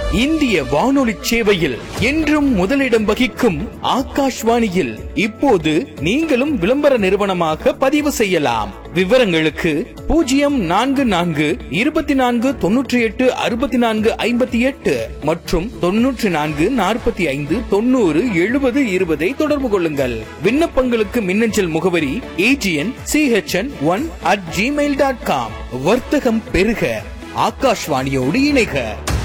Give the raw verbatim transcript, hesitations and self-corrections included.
இந்திய வானொலி சேவையில் என்றும் முதலிடம் வகிக்கும் ஆகாஷ்வாணியில் இப்போது நீங்களும் விளம்பர நிறுவனமாக பதிவு செய்யலாம். விவரங்களுக்கு பூஜ்ஜியம் நான்கு நான்கு இருபத்தி நான்கு தொன்னூற்றி எட்டு அறுபத்தி நான்கு ஐம்பத்தி எட்டு மற்றும் தொன்னூற்றி நான்கு நாற்பத்தி ஐந்து தொண்ணூறு எழுபது இருபதை தொடர்பு கொள்ளுங்கள். விண்ணப்பங்களுக்கு மின்னஞ்சல் முகவரி AGN CHN one at Gmail dot com. வர்த்தகம் பெருக, ஆகாஷ்வாணியோடு இணைக.